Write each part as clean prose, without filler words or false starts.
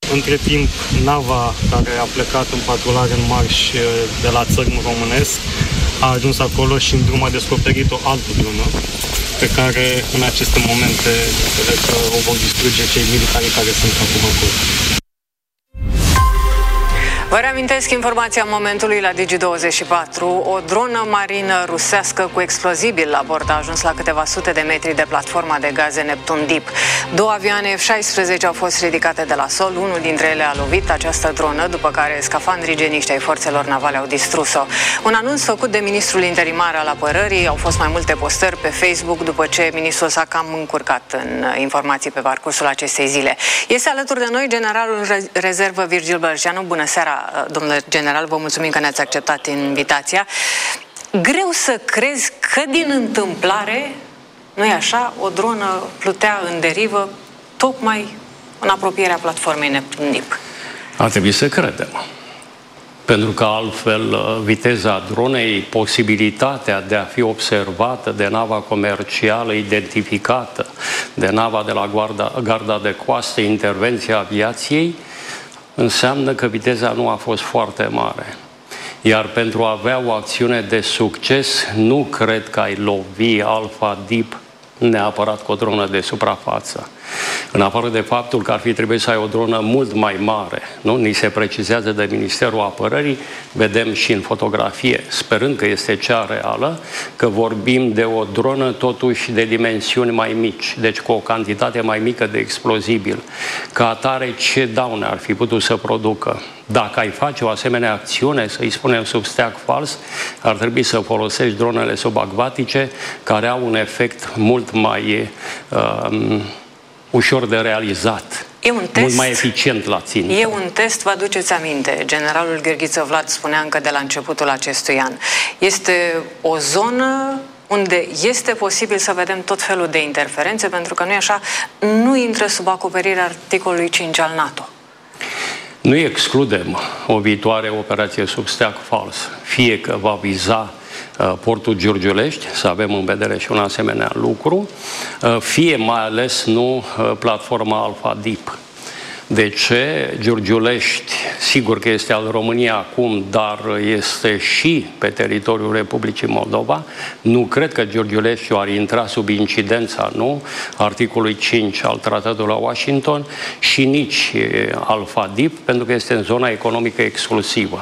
Între timp, nava care a plecat în patrulare în marș de la țărmul românesc a ajuns acolo și în drum a descoperit o altă dronă pe care în aceste momente cred că o vor distruge cei militari care sunt acum acolo. Vă reamintesc informația momentului la Digi24. O dronă marină rusească cu explozibil la bord a ajuns la câteva sute de metri de platforma de gaze Neptun Deep. Două avioane F-16 au fost ridicate de la sol, unul dintre ele a lovit această dronă, după care scafandrii igieniști ai forțelor navale au distrus-o. Un anunț făcut de ministrul interimar al apărării, au fost mai multe postări pe Facebook după ce ministrul s-a cam încurcat în informații pe parcursul acestei zile. Este alături de noi generalul rezervă Virgil Bărgeanu. Bună seara, domnule general, vă mulțumim că ne-ați acceptat invitația. Greu să crezi că din întâmplare, nu-i așa, o dronă plutea în derivă tocmai în apropierea platformei Neptun Deep. Ar trebui să credem. Pentru că altfel viteza dronei, posibilitatea de a fi observată de nava comercială identificată, de nava de la garda de coastă, intervenția aviației, înseamnă că viteza nu a fost foarte mare. Iar pentru a avea o acțiune de succes, nu cred că ai lovi Alpha Deep neapărat cu o dronă de suprafață. În afară de faptul că ar fi trebuit să ai o dronă mult mai mare, nu? Ni se precizează de Ministerul Apărării, vedem și în fotografie, sperând că este cea reală, că vorbim de o dronă totuși de dimensiuni mai mici, deci cu o cantitate mai mică de explozibil. Ca atare, ce daune ar fi putut să producă? Dacă ai face o asemenea acțiune, să-i spunem sub steag fals, ar trebui să folosești dronele subacvatice, care au un efect mult mai ușor de realizat. E un test, mult mai eficient la țintă. E un test, vă aduceți aminte, generalul Gheorghiță Vlad spunea încă de la începutul acestui an. Este o zonă unde este posibil să vedem tot felul de interferențe, pentru că nu e așa, nu intră sub acoperirea articolului 5 al NATO. Nu excludem o viitoare operație sub steag fals, fie că va viza portul Giurgiulești, să avem în vedere și un asemenea lucru, fie mai ales nu platforma Alpha Deep. De ce? Giurgiulești, sigur că este al României acum, dar este și pe teritoriul Republicii Moldova. Nu cred că Giurgiulești ar intra sub incidența, nu, articolului 5 al Tratatului la Washington și nici Alpha Deep, pentru că este în zona economică exclusivă.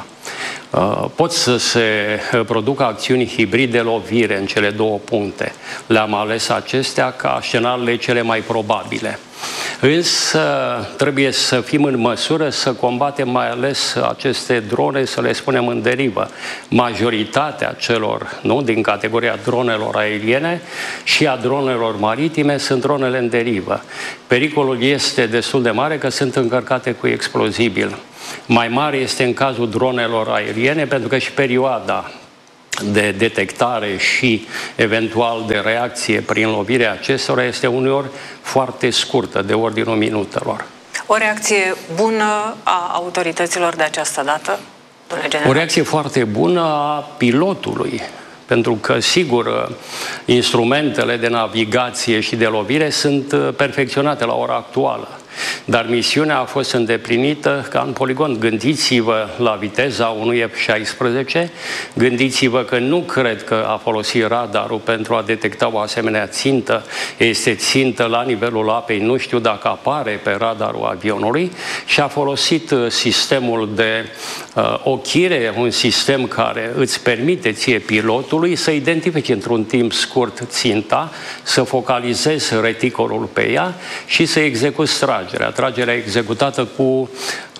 Pot să se producă acțiuni hibride lovire în cele două puncte. Le-am ales acestea ca scenariile cele mai probabile. Însă trebuie să fim în măsură să combatem mai ales aceste drone, să le spunem în derivă. Majoritatea celor, nu, din categoria dronelor aeriene și a dronelor maritime sunt dronele în derivă. Pericolul este destul de mare că sunt încărcate cu explozibil. Mai mare este în cazul dronelor aeriene, pentru că și perioada de detectare și eventual de reacție prin lovirea acestora este uneori foarte scurtă, de ordinul minutelor. O reacție bună a autorităților de această dată, domnule general? O reacție foarte bună a pilotului, pentru că, sigur, instrumentele de navigație și de lovire sunt perfecționate la ora actuală. Dar misiunea a fost îndeplinită ca în poligon. Gândiți-vă la viteza unui F-16, gândiți-vă că nu cred că a folosit radarul pentru a detecta o asemenea țintă. Este țintă la nivelul apei, nu știu dacă apare pe radarul avionului, și a folosit sistemul de ochire, un sistem care îți permite ție pilotului să identifici într-un timp scurt ținta, să focalizezi reticolul pe ea și să execuți tragerea executată cu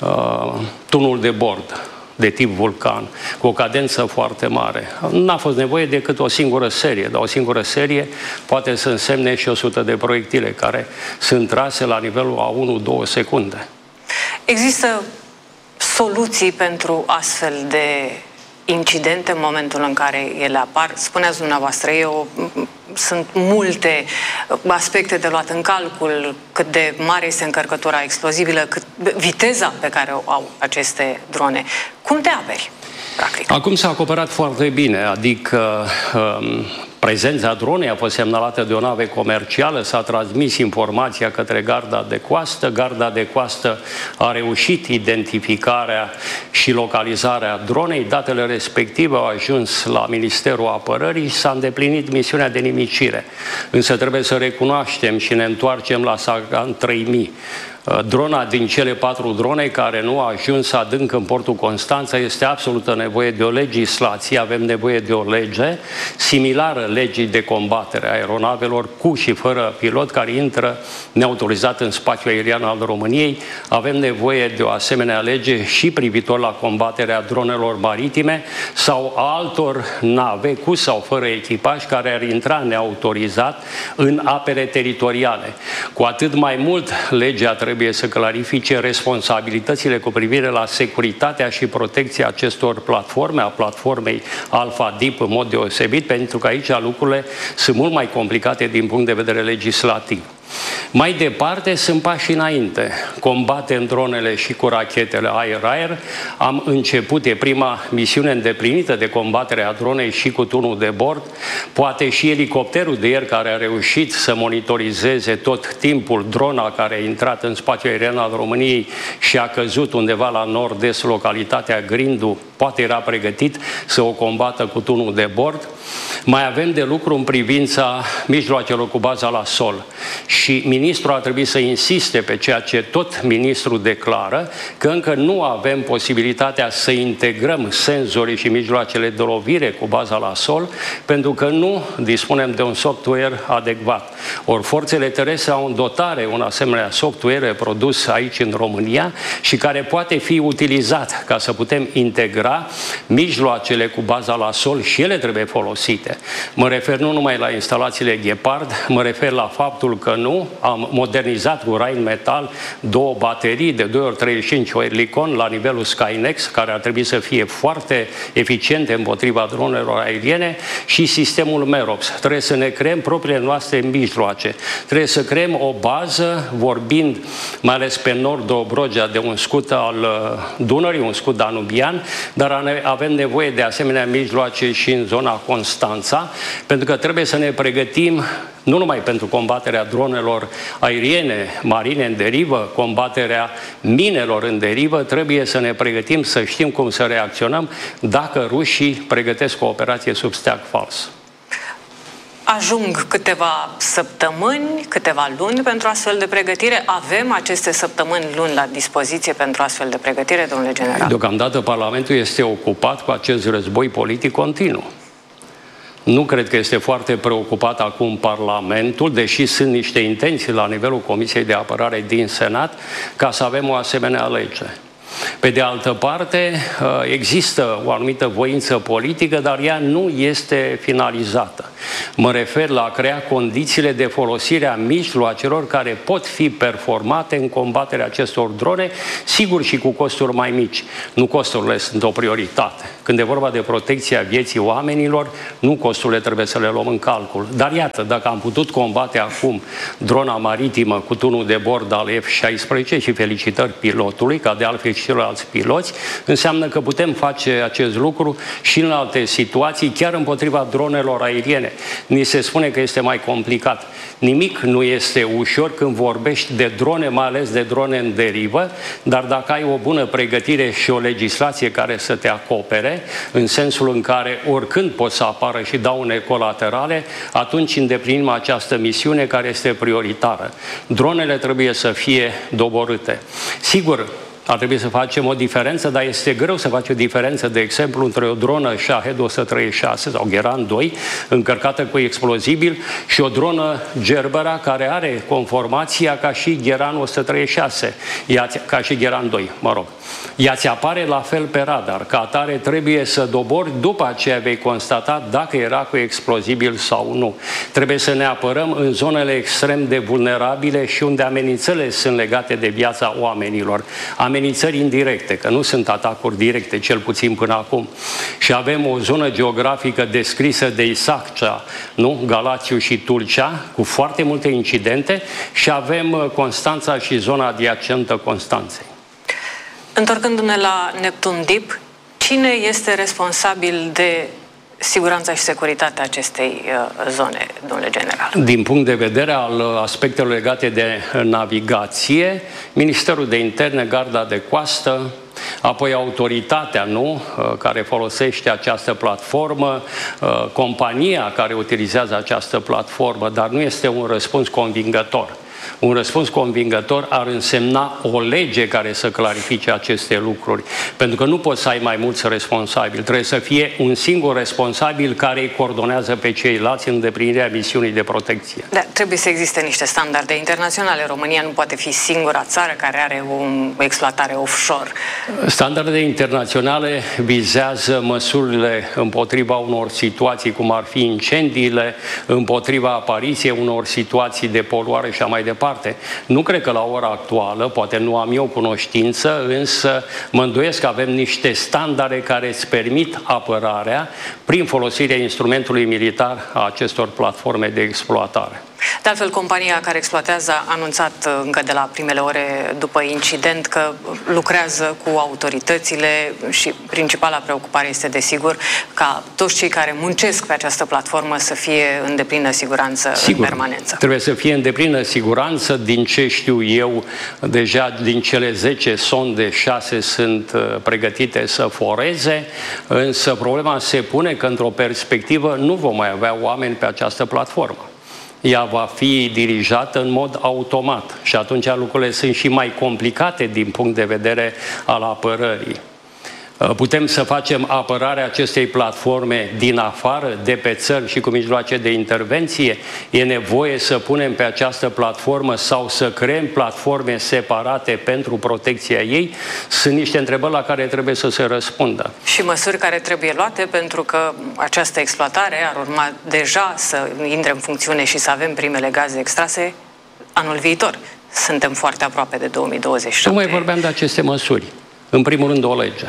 tunul de bord de tip Vulcan, cu o cadență foarte mare. N-a fost nevoie decât o singură serie, dar o singură serie poate să însemne și 100 de proiectile care sunt trase la nivelul a 1-2 secunde. Există soluții pentru astfel de incidente în momentul în care ele apar? Spuneați dumneavoastră, sunt multe aspecte de luat în calcul, cât de mare este încărcătura explozibilă, cât viteza pe care o au aceste drone. Cum te aperi, practic? Acum s-a acoperat foarte bine, adică Prezența dronei a fost semnalată de o navă comercială, s-a transmis informația către garda de coastă. Garda de coastă a reușit identificarea și localizarea dronei. Datele respective au ajuns la Ministerul Apărării și s-a îndeplinit misiunea de nimicire. Însă trebuie să recunoaștem și ne întoarcem la Sagan 3000. Drona din cele 4 drone care nu a ajuns adânc în portul Constanța este absolută nevoie de o legislație, avem nevoie de o lege similară legii de combatere a aeronavelor cu și fără pilot care intră neautorizat în spațiul aerian al României. Avem nevoie de o asemenea lege și privitor la combaterea dronelor maritime sau altor nave cu sau fără echipaj care ar intra neautorizat în apele teritoriale. Cu atât mai mult legea trebuie să clarifice responsabilitățile cu privire la securitatea și protecția acestor platforme, a platformei Alpha Deep în mod deosebit, pentru că aici lucrurile sunt mult mai complicate din punct de vedere legislativ. Mai departe sunt pași înainte. Combatem dronele și cu rachetele aer-aer. Am început, e prima misiune îndeplinită de combatere a dronei și cu tunul de bord. Poate și elicopterul de ieri care a reușit să monitorizeze tot timpul drona care a intrat în spațiul aerian al României și a căzut undeva la nord-est, localitatea Grindu, poate era pregătit să o combată cu tunul de bord. Mai avem de lucru în privința mijloacelor cu baza la sol și ministrul ar trebui să insiste pe ceea ce tot ministrul declară, că încă nu avem posibilitatea să integrăm senzorii și mijloacele de lovire cu baza la sol, pentru că nu dispunem de un software adecvat. Ori forțele terestre au în dotare un asemenea software produs aici în România și care poate fi utilizat ca să putem integra mijloacele cu baza la sol și ele trebuie folosite. Mă refer nu numai la instalațiile Gepard, mă refer la faptul că nu am modernizat cu Rheinmetall 2 baterii de 2x35 Oerlikon la nivelul Skynex, care ar trebui să fie foarte eficiente împotriva dronelor aeriene, și sistemul Merops. Trebuie să ne creăm propriile noastre mijloace. Trebuie să creăm o bază, vorbind mai ales pe Nord-Dobrogea de un scut al Dunării, un scut danubian, dar avem nevoie de asemenea mijloace și în zona Constanța, pentru că trebuie să ne pregătim nu numai pentru combaterea dronelor aeriene, marine în derivă, combaterea minelor în derivă, trebuie să ne pregătim să știm cum să reacționăm dacă rușii pregătesc o operație sub steag fals. Ajung câteva săptămâni, câteva luni pentru astfel de pregătire? Avem aceste săptămâni, luni la dispoziție pentru astfel de pregătire, domnule general? Deocamdată Parlamentul este ocupat cu acest război politic continuu. Nu cred că este foarte preocupat acum Parlamentul, deși sunt niște intenții la nivelul Comisiei de Apărare din Senat ca să avem o asemenea lege. Pe de altă parte, există o anumită voință politică, dar ea nu este finalizată. Mă refer la a crea condițiile de folosire a mijloacelor care pot fi performate în combaterea acestor drone, sigur și cu costuri mai mici. Nu costurile sunt o prioritate. Când e vorba de protecția vieții oamenilor, nu costurile trebuie să le luăm în calcul. Dar iată, dacă am putut combate acum drona maritimă cu tunul de bord al F-16 și felicitări pilotului, ca de altfel și celorlalți piloți, înseamnă că putem face acest lucru și în alte situații, chiar împotriva dronelor aeriene. Ni se spune că este mai complicat. Nimic nu este ușor când vorbești de drone, mai ales de drone în derivă, dar dacă ai o bună pregătire și o legislație care să te acopere, în sensul în care oricând pot să apară și daune colaterale, atunci îndeplinim această misiune care este prioritară. Dronele trebuie să fie doborâte. Sigur, ar trebui să facem o diferență, dar este greu să faci o diferență, de exemplu, între o dronă Shahed 136 sau Geran 2, încărcată cu explozibil, și o dronă Gerbera, care are conformația ca și Geran 136, ca și Geran 2, mă rog. Ea ți apare la fel pe radar, ca atare trebuie să dobori, după aceea vei constata dacă era cu explozibil sau nu. Trebuie să ne apărăm în zonele extrem de vulnerabile și unde amenințările sunt legate de viața oamenilor. Amenințări indirecte, că nu sunt atacuri directe, cel puțin până acum. Și avem o zonă geografică descrisă de Isaccea, nu? Galațiu și Tulcea, cu foarte multe incidente, și avem Constanța și zona adiacentă Constanței. Întorcându-ne la Neptun Deep, cine este responsabil de siguranța și securitatea acestei zone, domnule general? Din punct de vedere al aspectelor legate de navigație, Ministerul de Interne, Garda de Coastă, apoi autoritatea, care folosește această platformă, compania care utilizează această platformă, dar nu este un răspuns convingător. Un răspuns convingător ar însemna o lege care să clarifice aceste lucruri. Pentru că nu poți să ai mai mulți responsabili. Trebuie să fie un singur responsabil care îi coordonează pe ceilalți în îndeplinirea misiunii de protecție. Da, trebuie să existe niște standarde internaționale. România nu poate fi singura țară care are o exploatare offshore. Standardele internaționale vizează măsurile împotriva unor situații, cum ar fi incendiile, împotriva apariției unor situații de poluare și a mai departe. Nu cred că la ora actuală, poate nu am eu cunoștință, însă mă îndoiesc că avem niște standarde care îți permit apărarea prin folosirea instrumentului militar a acestor platforme de exploatare. De altfel, compania care exploatează a anunțat încă de la primele ore după incident că lucrează cu autoritățile și principala preocupare este, desigur, ca toți cei care muncesc pe această platformă să fie în deplină siguranță în permanență. Trebuie să fie în deplină siguranță. Din ce știu eu, deja din cele 10 sonde, 6 sunt pregătite să foreze, însă problema se pune că într-o perspectivă nu vom mai avea oameni pe această platformă. Ea va fi dirijată în mod automat și atunci lucrurile sunt și mai complicate din punct de vedere al apărării. Putem să facem apărarea acestei platforme din afară, de pe țări și cu mijloace de intervenție? E nevoie să punem pe această platformă sau să creăm platforme separate pentru protecția ei? Sunt niște întrebări la care trebuie să se răspundă. Și măsuri care trebuie luate, pentru că această exploatare ar urma deja să intre în funcțiune și să avem primele gaze extrase anul viitor. Suntem foarte aproape de 2027. Nu mai vorbeam de aceste măsuri. În primul rând, o lege.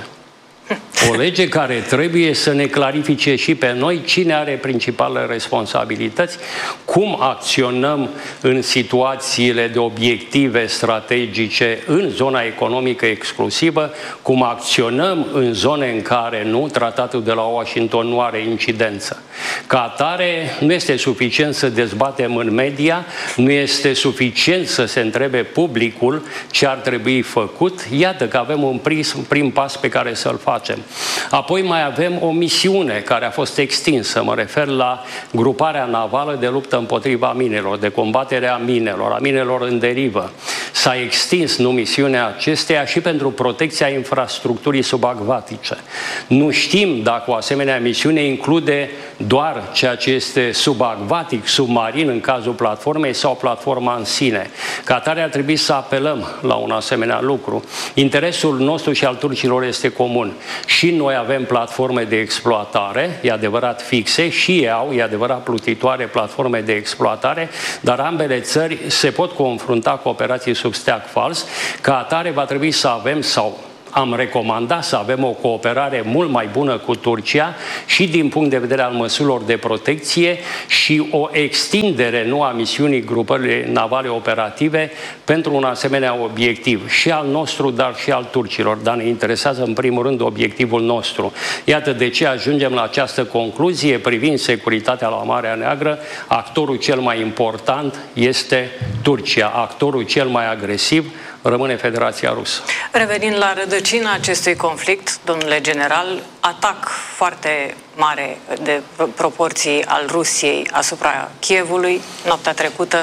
O lege care trebuie să ne clarifice și pe noi cine are principalele responsabilități, cum acționăm în situațiile de obiective strategice în zona economică exclusivă, cum acționăm în zone în care tratatul de la Washington nu are incidență. Ca atare, nu este suficient să dezbatem în media, nu este suficient să se întrebe publicul ce ar trebui făcut. Iată că avem un prim pas pe care să-l facem. Apoi mai avem o misiune care a fost extinsă, mă refer la gruparea navală de luptă împotriva minelor, de combaterea minelor, a minelor în derivă. S-a extins misiunea acesteia și pentru protecția infrastructurii subacvatice. Nu știm dacă o asemenea misiune include doar ceea ce este subacvatic, submarin în cazul platformei sau platforma în sine. Ca atare ar trebui să apelăm la un asemenea lucru. Interesul nostru și al turcilor este comun. Și noi avem platforme de exploatare, e adevărat fixe, și ei au, e adevărat plutitoare, platforme de exploatare, dar ambele țări se pot confrunta cu operații sub steag fals. Ca atare va trebui să avem, sau am recomandat să avem o cooperare mult mai bună cu Turcia și din punct de vedere al măsurilor de protecție și o extindere a misiunii grupării navale operative pentru un asemenea obiectiv și al nostru, dar și al turcilor. Dar ne interesează în primul rând obiectivul nostru. Iată de ce ajungem la această concluzie privind securitatea la Marea Neagră. Actorul cel mai important este Turcia. Actorul cel mai agresiv rămâne Federația Rusă. Revenind la rădăcina acestui conflict, domnule general, atac foarte mare de proporții al Rusiei asupra Kievului, noaptea trecută,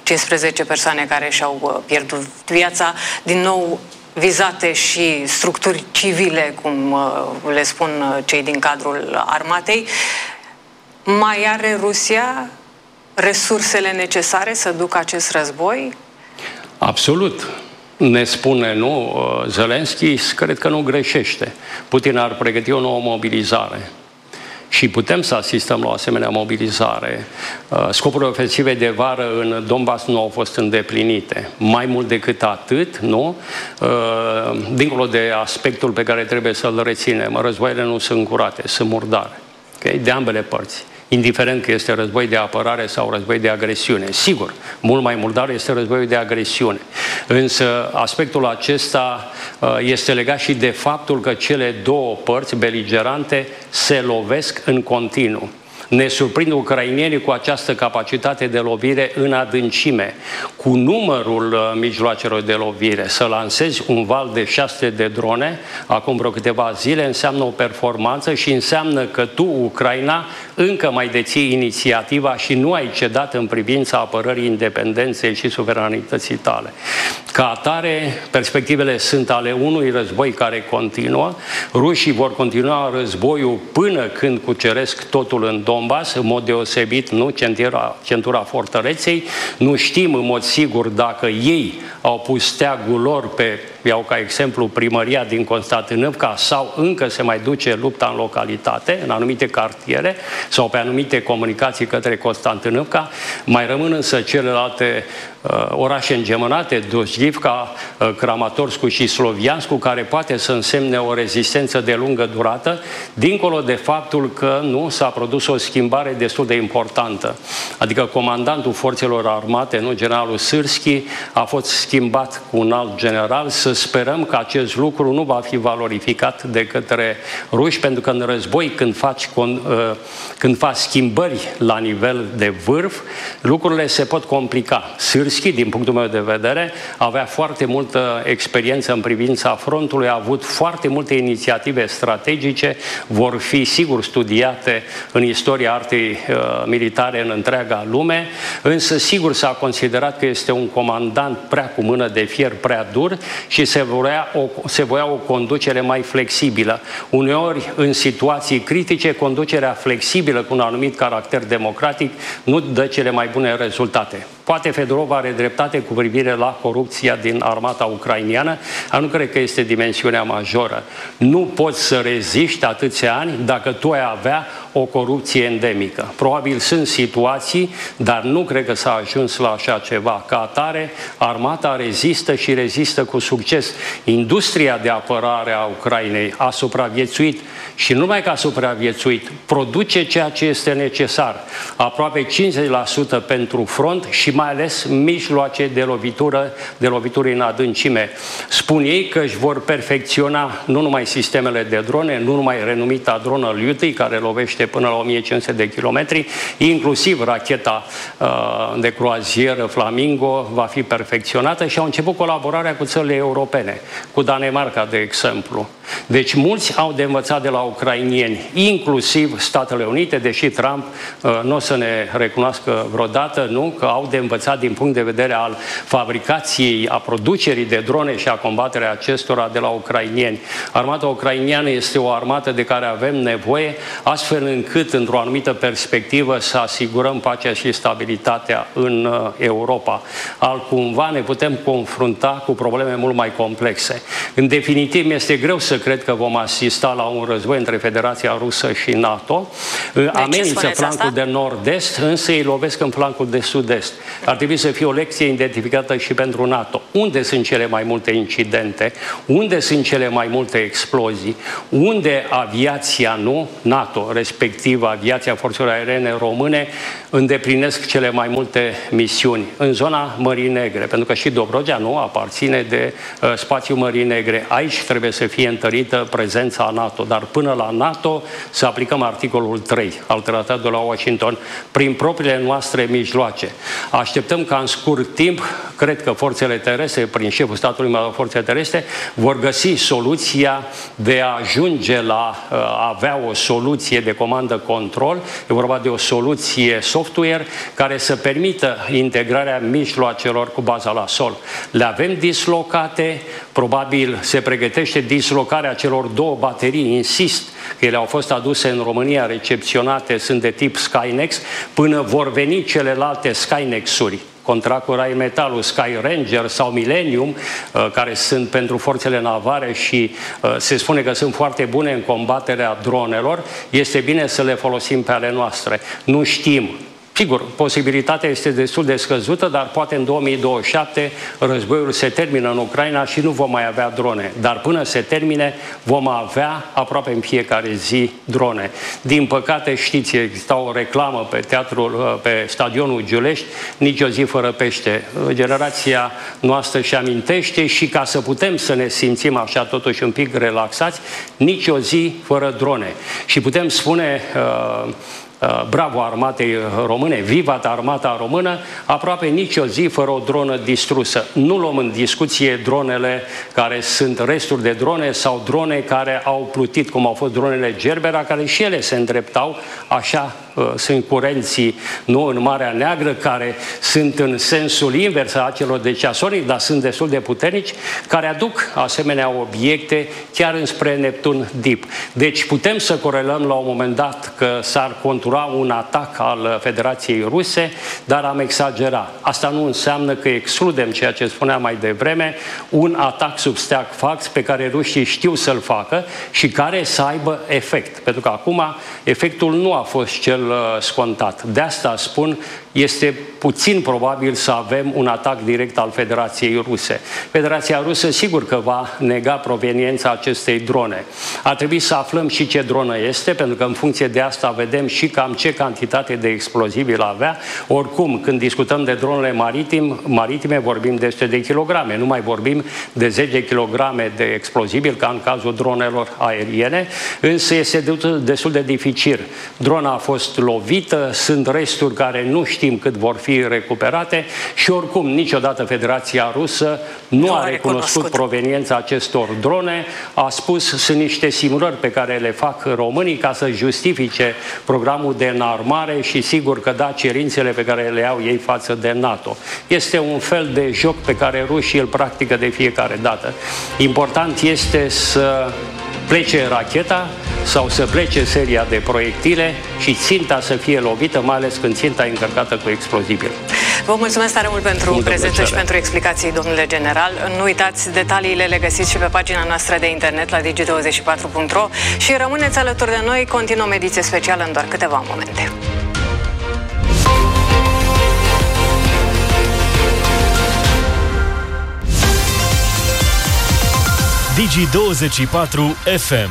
15 persoane care și-au pierdut viața, din nou vizate și structuri civile, cum le spun cei din cadrul armatei. Mai are Rusia resursele necesare să ducă acest război? Absolut. Ne spune, Zelenski, cred că nu greșește. Putin ar pregăti o nouă mobilizare. Și putem să asistăm la o asemenea mobilizare. Scopurile ofensive de vară în Donbass nu au fost îndeplinite. Mai mult decât atât, dincolo de aspectul pe care trebuie să-l reținem, războaiele nu sunt curate, sunt murdare. Okay? De ambele părți. indiferent că este război de apărare sau război de agresiune. Sigur, mult mai murdar este războiul de agresiune. Însă aspectul acesta este legat și de faptul că cele două părți beligerante se lovesc în continuu. Ne surprind ucrainienii cu această capacitate de lovire în adâncime, cu numărul mijloacelor de lovire. Să lansezi un val de 600 de drone acum vreo câteva zile înseamnă o performanță și înseamnă că tu, Ucraina, încă mai deții inițiativa și nu ai cedat în privința apărării independenței și suveranității tale. Ca atare, perspectivele sunt ale unui război care continuă. Rușii vor continua războiul până când cuceresc totul în Donbass, în mod deosebit, nu centura fortăreței. Nu știm în mod sigur dacă ei au pus steagul lor pe, iau ca exemplu, primăria din Constantinivka sau încă se mai duce lupta în localitate, în anumite cartiere sau pe anumite comunicații către Constantinivka. Mai rămân însă celelalte orașe îngemânate, Dozhivka, Kramatorsk și Sloviansku, care poate să însemne o rezistență de lungă durată, dincolo de faptul că nu s-a produs o schimbare destul de importantă. Adică comandantul forțelor armate, nu generalul Sârski, a fost schimbat cu un alt general. Să sperăm că acest lucru nu va fi valorificat de către ruși, pentru că în război, când faci schimbări la nivel de vârf, lucrurile se pot complica. Sârski, din punctul meu de vedere, avea foarte multă experiență în privința frontului, a avut foarte multe inițiative strategice, vor fi sigur studiate în istoria artei militare în întreaga lume, însă sigur s-a considerat că este un comandant prea cu mână de fier, prea dur și se voia o conducere mai flexibilă. Uneori, în situații critice, conducerea flexibilă cu un anumit caracter democratic nu dă cele mai bune rezultate. Poate Fedorov are dreptate cu privire la corupția din armata ucrainiană, dar nu cred că este dimensiunea majoră. Nu poți să reziști atâția ani dacă tu ai avea o corupție endemică. Probabil sunt situații, dar nu cred că s-a ajuns la așa ceva. Ca atare, armata rezistă și rezistă cu succes. Industria de apărare a Ucrainei a supraviețuit și nu numai că a supraviețuit, produce ceea ce este necesar. Aproape 50% pentru front și mai ales mijloace de lovitură în adâncime. Spun ei că își vor perfecționa nu numai sistemele de drone, nu numai renumita dronă Lyuty, care lovește până la 1500 de kilometri, inclusiv racheta de croazieră Flamingo va fi perfecționată și au început colaborarea cu țările europene, cu Danemarca, de exemplu. Deci mulți au de învățat de la ucrainieni, inclusiv Statele Unite, deși Trump nu o să ne recunoască vreodată, nu? Că au de învățat din punct de vedere al fabricației, a producerii de drone și a combaterea acestora de la ucrainieni. Armata ucrainiană este o armată de care avem nevoie, astfel încât, într-o anumită perspectivă, să asigurăm pacea și stabilitatea în Europa. Altcumva ne putem confrunta cu probleme mult mai complexe. În definitiv, mi-este greu să cred că vom asista la un război între Federația Rusă și NATO. Amenință flancul de nord-est, însă îi lovesc în flancul de sud-est. Ar trebui să fie o lecție identificată și pentru NATO. Unde sunt cele mai multe incidente? Unde sunt cele mai multe explozii? Unde aviația, nu NATO, respectiv aviația forțelor aeriene române, îndeplinesc cele mai multe misiuni? În zona Mării Negre, pentru că și Dobrogea nu aparține de spațiul Mării Negre. Aici trebuie să fie întărită prezența NATO, dar până la NATO să aplicăm articolul 3 al Tratatului de la Washington prin propriile noastre mijloace. Așteptăm ca în scurt timp, cred că forțele terestre, prin șeful statului de forțe terestre, vor găsi soluția de a ajunge la a avea o soluție de comandă-control. E vorba de o soluție software care să permită integrarea mijloacelor cu baza la sol. Le avem dislocate, probabil se pregătește dislocarea celor două baterii, insist că ele au fost aduse în România, recepționate, sunt de tip Skynex, până vor veni celelalte Skynex-uri, contract cu Rheinmetall, Sky Ranger sau Millennium, care sunt pentru forțele navale și se spune că sunt foarte bune în combaterea dronelor, este bine să le folosim pe ale noastre. Nu știm Sigur, posibilitatea este destul de scăzută, dar poate în 2027 războiul se termină în Ucraina și nu vom mai avea drone. Dar până se termine, vom avea aproape în fiecare zi drone. Din păcate, știți, exista o reclamă pe stadionul Giulești, nici o zi fără pește. Generația noastră și amintește și ca să putem să ne simțim așa totuși un pic relaxați, nici o zi fără drone. Și putem spune... bravo armatei române, vivat armata română, aproape nicio zi fără o dronă distrusă. Nu luăm în discuție dronele care sunt resturi de drone sau drone care au plutit, cum au fost dronele Gerbera, care și ele se îndreptau, așa sunt curenții, nu în Marea Neagră, care sunt în sensul invers a celor de ceasonic, dar sunt destul de puternici, care aduc asemenea obiecte chiar înspre Neptun Deep. Deci putem să corelăm la un moment dat că s-ar contura un atac al Federației Ruse, dar am exagerat. Asta nu înseamnă că excludem ceea ce spuneam mai devreme, un atac sub steag fax pe care rușii știu să-l facă și care să aibă efect. Pentru că acum efectul nu a fost cel scontat. De asta spun, este puțin probabil să avem un atac direct al Federației Ruse. Federația Rusă sigur că va nega proveniența acestei drone. Ar trebui să aflăm și ce dronă este, pentru că în funcție de asta vedem și cam ce cantitate de explozibil avea. Oricum, când discutăm de dronele maritime, vorbim de 100 de kilograme, nu mai vorbim de 10 kilograme de explozibil, ca în cazul dronelor aeriene, însă este destul de dificil. Drona a fost lovită, sunt resturi care nu știm cât vor fi recuperate și oricum niciodată Federația Rusă nu a recunoscut proveniența acestor drone, a spus sunt niște simulări pe care le fac românii ca să justifice programul de înarmare și sigur că da, cerințele pe care le au ei față de NATO. Este un fel de joc pe care rușii îl practică de fiecare dată. Important este să plece racheta sau să plece seria de proiectile și ținta să fie lovită, mai ales când ținta e încărcată cu explozibil. Vă mulțumesc tare mult pentru prezență și pentru explicații, domnule general. Nu uitați, detaliile le găsiți și pe pagina noastră de internet la digi24.ro și rămâneți alături de noi, continuăm ediție specială în doar câteva momente. Digi24 FM.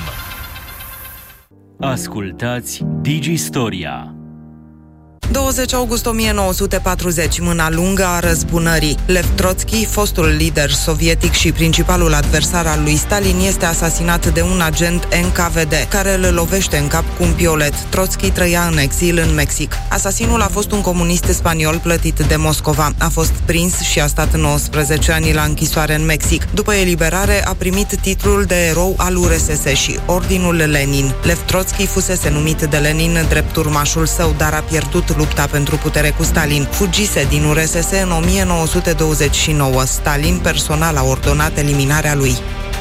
Ascultați Digistoria. 20 august 1940, mâna lungă a răzbunării. Lev Trotsky, fostul lider sovietic și principalul adversar al lui Stalin, este asasinat de un agent NKVD, care îl lovește în cap cu un piolet. Trotsky trăia în exil în Mexic. Asasinul a fost un comunist spaniol plătit de Moscova. A fost prins și a stat 19 ani la închisoare în Mexic. După eliberare, a primit titlul de erou al URSS și Ordinul Lenin. Lev Trotsky fusese numit de Lenin drept urmașul său, dar a pierdut lupta pentru putere cu Stalin. Fugise din URSS în 1929. Stalin personal a ordonat eliminarea lui.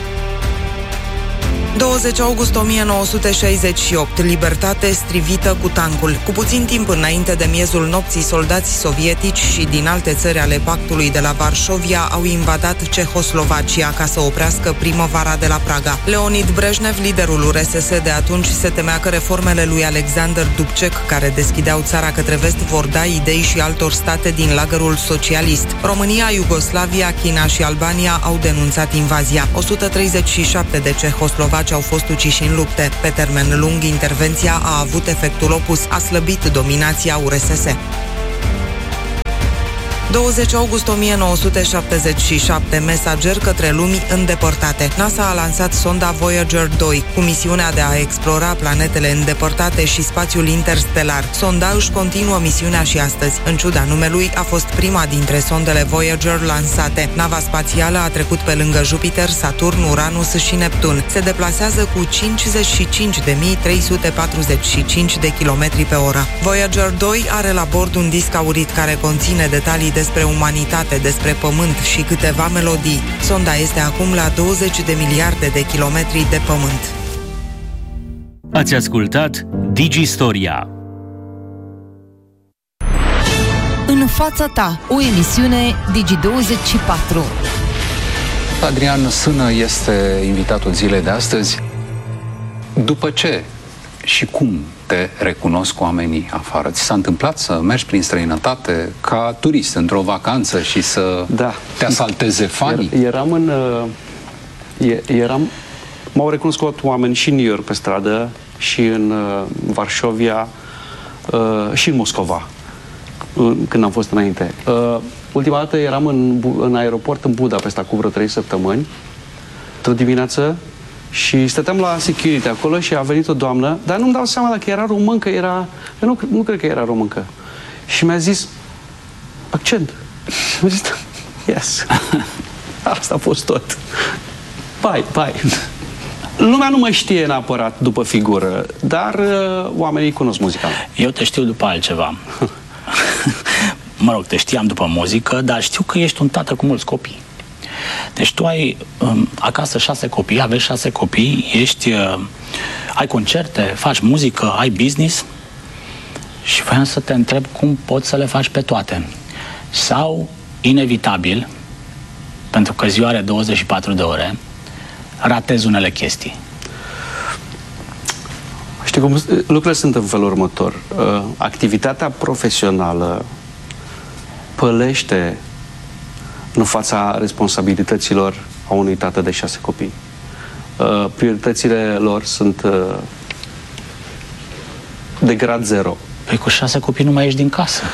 20 august 1968, libertate strivită cu tancul. Cu puțin timp înainte de miezul nopții, soldați sovietici și din alte țări ale pactului de la Varșovia au invadat Cehoslovacia ca să oprească primăvara de la Praga. Leonid Brejnev, liderul URSS de atunci, se temea că reformele lui Alexander Dubček, care deschideau țara către vest, vor da idei și altor state din lagărul socialist. România, Iugoslavia, China și Albania au denunțat invazia. 137 de cehoslovaci au fost uciși în lupte. Pe termen lung, intervenția a avut efectul opus, a slăbit dominația URSS. 20 august 1977, mesager către lumi îndepărtate. NASA a lansat sonda Voyager 2 cu misiunea de a explora planetele îndepărtate și spațiul interstelar. Sonda își continuă misiunea și astăzi. În ciuda numelui, a fost prima dintre sondele Voyager lansate. Nava spațială a trecut pe lângă Jupiter, Saturn, Uranus și Neptun. Se deplasează cu 55.345 de kilometri pe oră. Voyager 2 are la bord un disc aurit care conține detalii despre umanitate, despre pământ și câteva melodii. Sonda este acum la 20 de miliarde de kilometri de pământ. Ați ascultat Digistoria. În fața ta, o emisiune Digi24. Adrian Sână este invitatul zilei de astăzi. După ce Și cum te recunosc oamenii afară? Ți s-a întâmplat să mergi prin străinătate ca turist într-o vacanță și să te asalteze fanii? M-au recunoscut oameni și în New York pe stradă, și în Varșovia, și în Moscova, când am fost înainte. Ultima dată eram în aeroport în Budapesta cu vreo 3 săptămâni, într-o dimineață, și stăteam la security acolo și a venit o doamnă, dar nu-mi dau seama dacă era româncă, eu nu cred că era româncă. Și mi-a zis, accent. Și mi-a zis, yes. Asta a fost tot. Bye. Lumea nu mă știe neapărat după figură, dar oamenii cunosc muzica. Eu te știu după altceva. Mă rog, te știam după muzică, dar știu că ești un tată cu mulți copii. Deci tu ai acasă 6 copii, aveți 6 copii, ai concerte, faci muzică, ai business și voiam să te întreb cum poți să le faci pe toate. Sau, inevitabil, pentru că ziua are 24 de ore, ratezi unele chestii. Știi cum lucrurile sunt în felul următor. Activitatea profesională pălește în fața responsabilităților a unui tată de 6 copii. Prioritățile lor sunt de grad 0. Păi cu 6 copii nu mai ieși din casă.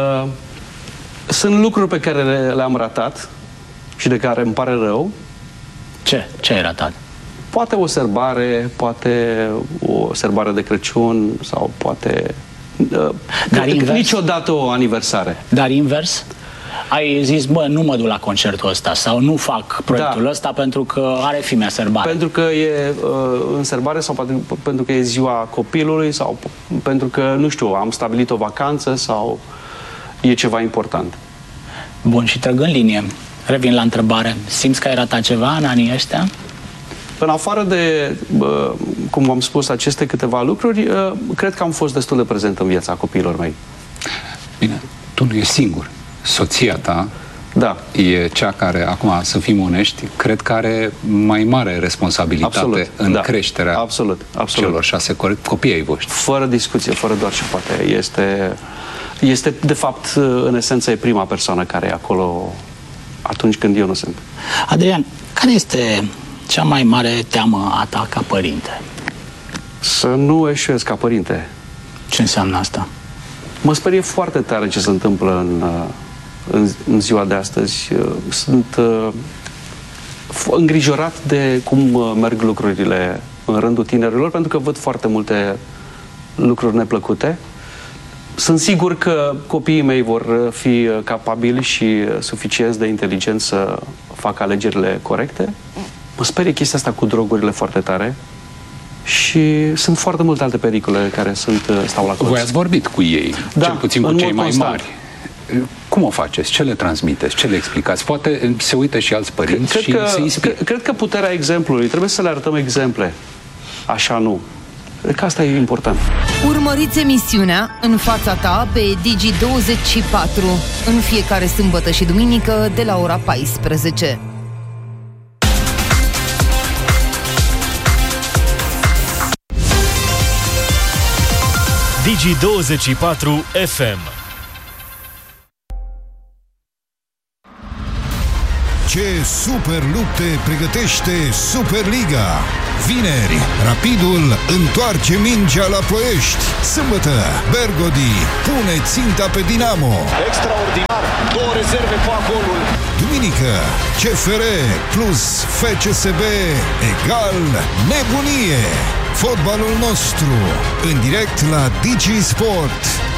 Sunt lucruri pe care le-am ratat și de care îmi pare rău. Ce ai ratat? Poate o sărbare, poate o sărbare de Crăciun sau poate... Dar niciodată o aniversare. Dar invers? Ai zis, bă, nu mă duc la concertul ăsta sau nu fac proiectul ăsta pentru că are fimea sărbare. Pentru că e în sărbare sau pentru că e ziua copilului sau pentru că, nu știu, am stabilit o vacanță sau e ceva important. Bun, și trăgând linie, revin la întrebare. Simți că ai ratat ceva în anii ăștia? În afară de, cum v-am spus, aceste câteva lucruri, cred că am fost destul de prezent în viața copiilor mei. Bine, tu nu ești singur. Soția ta e cea care, acum să fim onești, cred că are mai mare responsabilitate în creșterea celor 6 copii ai voștri. Fără discuție, fără doar și poate. Este, de fapt, în esență, e prima persoană care e acolo atunci când eu nu sunt. Adrian, care este cea mai mare teamă a ta ca părinte? Să nu eșuez ca părinte. Ce înseamnă asta? Mă sperie foarte tare ce se întâmplă în ziua de astăzi. Sunt îngrijorat de cum merg lucrurile în rândul tinerilor, pentru că văd foarte multe lucruri neplăcute. Sunt sigur că copiii mei vor fi capabili și suficienți de inteligenți să facă alegerile corecte. Mă sperie chestia asta cu drogurile foarte tare. Și sunt foarte multe alte pericole care stau la colț. Voi ați vorbit cu ei, cel puțin cu cei mai mari. Cum o faceți? Ce le transmiteți? Ce le explicați? Poate se uită și alți părinți și se inspiră. Cred că puterea exemplului, trebuie să le arătăm exemple. Așa nu. Cred că asta e important. Urmăriți emisiunea În fața ta pe Digi24 în fiecare sâmbătă și duminică de la ora 14. Digi24 FM. Ce super lupte pregătește Superliga! Vineri, Rapidul întoarce mingea la Ploiești. Sâmbătă, Bergodi pune ținta pe Dinamo. Extraordinar! 2 rezerve fac golul. Duminică, CFR plus FCSB egal nebunie. Fotbalul nostru, în direct la Digi Sport.